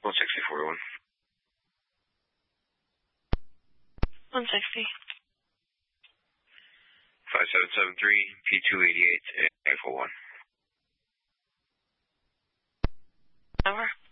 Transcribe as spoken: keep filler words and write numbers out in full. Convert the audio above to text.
one sixty, forty-one. one sixty. five seven seven three, P two eighty-eight, Echo one. Over.